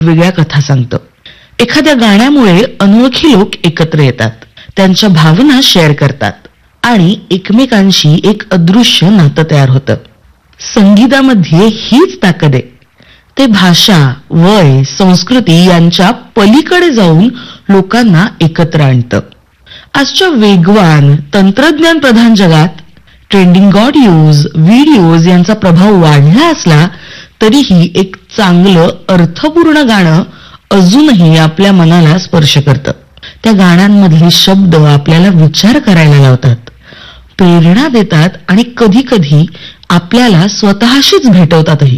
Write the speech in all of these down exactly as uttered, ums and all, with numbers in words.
वेगळ्या कथा सांगतं. एखाद्या गाण्यामुळे अनोळखी लोक एकत्र येतात, त्यांच्या भावना शेअर करतात आणि एकमेकांशी एक अदृश्य नातं तयार होतं. संगीतामध्ये हीच ताकद आहे. ते भाषा, वय, संस्कृती यांच्या पलीकडे जाऊन लोकांना एकत्र आणतं. आजच्या वेगवान तंत्रज्ञान प्रधान जगात ट्रेंडिंग ऑडिओज, व्हिडिओज यांचा प्रभाव वाढला असला तरीही एक चांगलं अर्थपूर्ण गाणं अजूनही आपल्या मनाला स्पर्श करतं. त्या गाण्यांमधले शब्द आपल्याला विचार करायला लावतात, प्रेरणा देतात आणि कधी कधी आपल्याला स्वतःशीच भेटवतातही.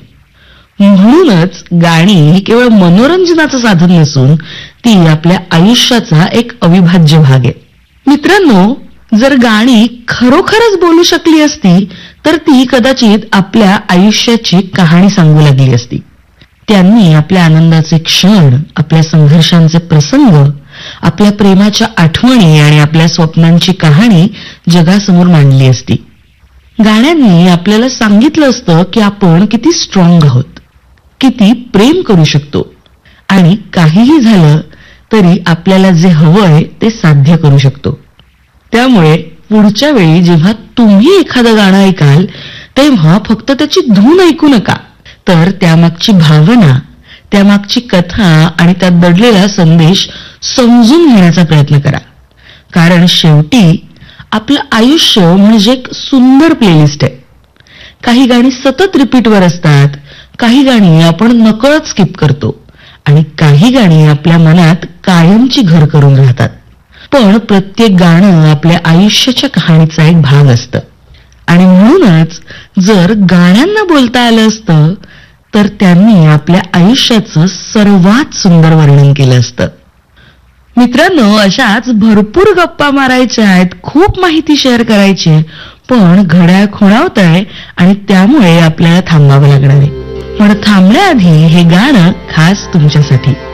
म्हणूनच गाणी ही केवळ मनोरंजनाचं साधन नसून ती आपल्या आयुष्याचा एक अविभाज्य भाग आहे. मित्रांनो, जर गाणी खरोखरच बोलू शकली असती तर ती कदाचित आपल्या आयुष्याची कहाणी सांगू लागली असती. त्यांनी आपल्या आनंदाचे क्षण, आपल्या संघर्षांचे प्रसंग, आपल्या प्रेमाच्या आठवणी आणि आपल्या स्वप्नांची कहाणी जगासमोर मांडली असती. गाण्यांनी आपल्याला सांगितलं असतं की आपण किती स्ट्रॉंग आहोत, किती प्रेम करू शकतो आणि काहीही झालं तरी आपल्याला जे हवंय ते साध्य करू शकतो. त्यामुळे पुढच्या वेळी जेव्हा तुम्ही एखादं गाणं ऐकाल तेव्हा फक्त त्याची धून ऐकू नका, तर त्यामागची भावना, त्यामागची कथा आणि त्यात दडलेला संदेश समजून घेण्याचा प्रयत्न करा. कारण शेवटी आपलं आयुष्य म्हणजे एक सुंदर प्लेलिस्ट आहे. काही गाणी सतत रिपीटवर असतात, काही गाणी आपण नकळत स्किप करतो आणि काही गाणी आपल्या मनात कायमची घर करून राहतात. पण प्रत्येक गाणं आपल्या आयुष्याच्या कहाणीचा एक भाग असतं आणि म्हणूनच जर गाण्यांना बोलता आलं असतं तर त्यांनी आपल्या आयुष्याचं सर्वात सुंदर वर्णन केलं असतं. मित्रांनो, अशाच भरपूर गप्पा मारायच्या आहेत, खूप माहिती शेअर करायची, पण घड्याळ खुणावत आहे आणि त्यामुळे आपल्याला थांबावं लागणार आहे. पण थांबण्याआधी हे गाणं खास तुमच्यासाठी.